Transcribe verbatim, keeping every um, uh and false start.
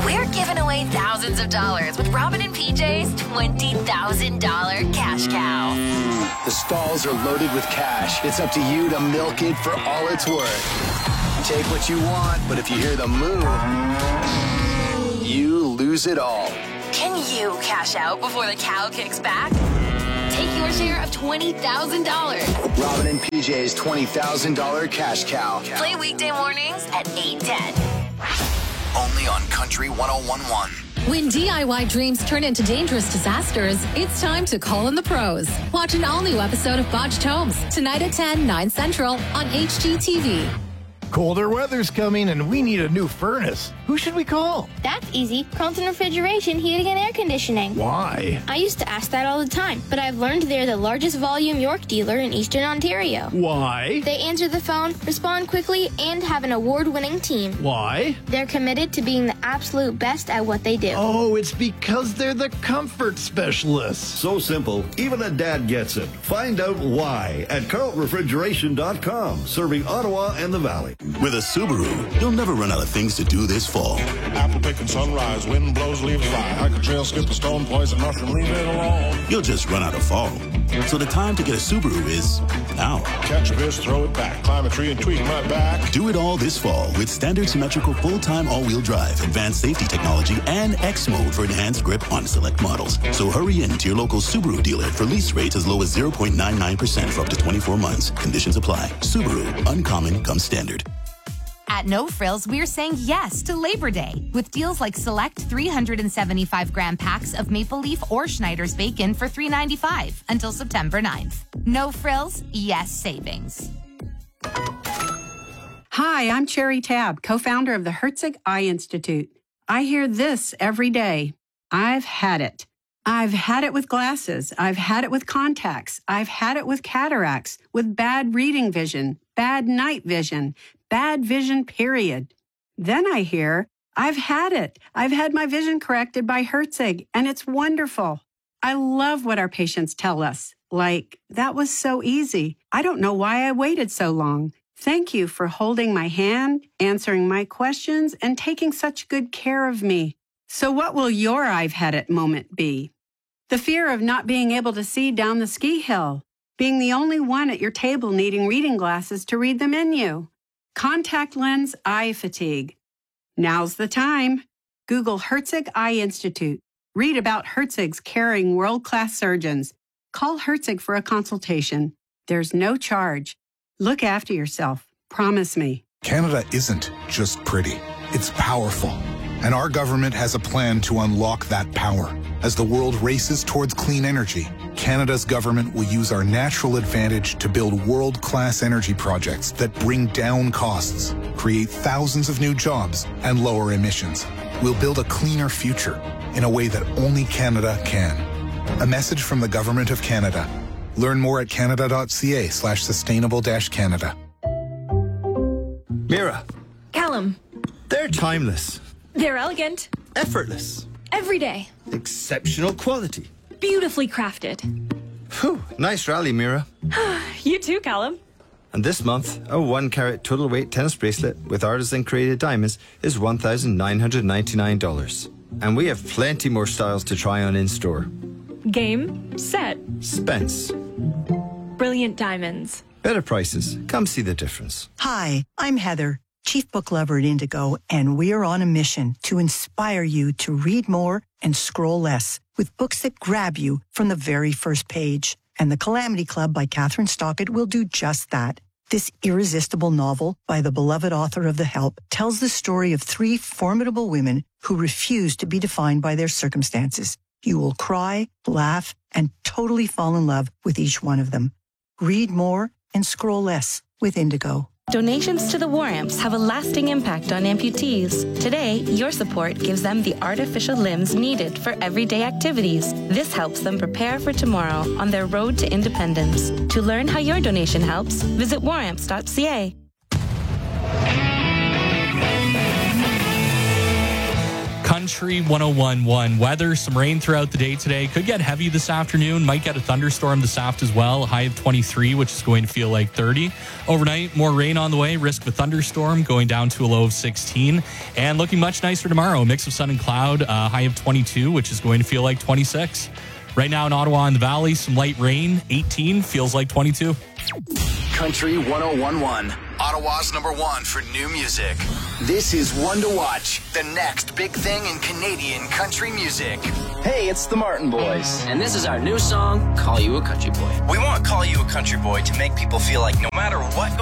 We're giving away thousands of dollars with Robin and P J's twenty thousand dollars cash cow. The stalls are loaded with cash. It's up to you to milk it for all it's worth. Take what you want, but if you hear the moo, you lose it all. Can you cash out before the cow kicks back? Take your share of twenty thousand dollars. Robin and P J's twenty thousand dollars cash cow. Play weekday mornings at eight ten. Only on Country one oh one point one. When D I Y dreams turn into dangerous disasters, it's time to call in the pros. Watch an all-new episode of Botched Homes tonight at ten, nine Central on H G T V. Colder weather's coming and we need a new furnace. Who should we call? That's easy. Carlton Refrigeration, Heating and Air Conditioning. Why? I used to ask that all the time, but I've learned they're the largest volume York dealer in Eastern Ontario. Why? They answer the phone, respond quickly, and have an award-winning team. Why? They're committed to being the absolute best at what they do. Oh, it's because they're the comfort specialists. So simple, even a dad gets it. Find out why at carlton refrigeration dot com, serving Ottawa and the Valley. With a Subaru, you'll never run out of things to do this fall. Apple picking sunrise, wind blows, leaves fly. Hike a trail, skip a stone, poison mushroom, leave it alone. You'll just run out of fall. So the time to get a Subaru is now. Catch a fish, throw it back, climb a tree and tweak my back. Do it all this fall with standard symmetrical full-time all-wheel drive, advanced safety technology, and X mode for enhanced grip on select models. So hurry in to your local Subaru dealer for lease rates as low as zero point nine nine percent for up to twenty-four months. Conditions apply. Subaru, uncommon comes standard. At No Frills, we're saying yes to Labor Day with deals like select three hundred seventy-five gram packs of Maple Leaf or Schneider's bacon for three ninety-five until September ninth. No Frills, yes savings. Hi, I'm Cherry Tabb, co-founder of the Herzig Eye Institute. I hear this every day. I've had it. I've had it with glasses. I've had it with contacts. I've had it with cataracts, with bad reading vision, bad night vision, bad vision, period. Then I hear, I've had it. I've had my vision corrected by Herzig, and it's wonderful. I love what our patients tell us. Like, that was so easy. I don't know why I waited so long. Thank you for holding my hand, answering my questions, and taking such good care of me. So what will your I've had it moment be? The fear of not being able to see down the ski hill, being the only one at your table needing reading glasses to read the menu, contact lens eye fatigue. Now's the time. Google Herzig Eye Institute. Read about Herzig's caring world-class surgeons. Call Herzig for a consultation. There's no charge. Look after yourself. Promise me. Canada isn't just pretty. It's powerful. And our government has a plan to unlock that power. As the world races towards clean energy, Canada's government will use our natural advantage to build world-class energy projects that bring down costs, create thousands of new jobs, and lower emissions. We'll build a cleaner future in a way that only Canada can. A message from the Government of Canada. Learn more at canada.ca slash sustainable dash Canada. Mira. Callum. They're timeless. They're elegant. Effortless. Every day. Exceptional quality. Beautifully crafted. Whew, nice rally, Mira. You too, Callum. And this month, a one carat total weight tennis bracelet with artisan created diamonds is one thousand nine hundred ninety-nine dollars. And we have plenty more styles to try on in store. Game, set, Spence. brilliant diamonds. Better prices. Come see the difference. Hi, I'm Heather, Chief Book Lover at Indigo, and we are on a mission to inspire you to read more and scroll less with books that grab you from the very first page. And The Calamity Club by Catherine Stockett will do just that. This irresistible novel by the beloved author of The Help tells the story of three formidable women who refuse to be defined by their circumstances. You will cry, laugh, and totally fall in love with each one of them. Read more and scroll less with Indigo. Donations to the War Amps have a lasting impact on amputees. Today, your support gives them the artificial limbs needed for everyday activities. This helps them prepare for tomorrow on their road to independence. To learn how your donation helps, visit war amps dot c a. Country one oh one point one. Weather, some rain throughout the day today. Could get heavy this afternoon. Might get a thunderstorm this afternoon as well. A high of twenty-three, which is going to feel like thirty. Overnight, more rain on the way. Risk of a thunderstorm going down to a low of sixteen. And looking much nicer tomorrow. A mix of sun and cloud. A high of twenty-two, which is going to feel like twenty-six. Right now in Ottawa and the Valley, some light rain. eighteen feels like twenty-two. Country one oh one point one. Ottawa's number one for new music. This is One to Watch, the next big thing in Canadian country music. Hey, it's the Martin Boys. And this is our new song, Call You a Country Boy. We want Call You a Country Boy to make people feel like no matter what